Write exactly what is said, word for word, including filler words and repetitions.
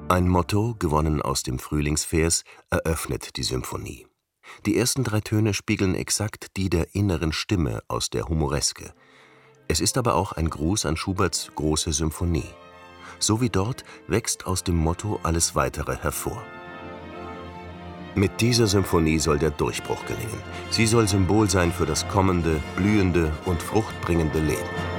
Ein Motto, gewonnen aus dem Frühlingsvers, eröffnet die Symphonie. Die ersten drei Töne spiegeln exakt die der inneren Stimme aus der Humoreske. Es ist aber auch ein Gruß an Schuberts Große Symphonie. So wie dort wächst aus dem Motto alles Weitere hervor. Mit dieser Symphonie soll der Durchbruch gelingen. Sie soll Symbol sein für das kommende, blühende und fruchtbringende Leben.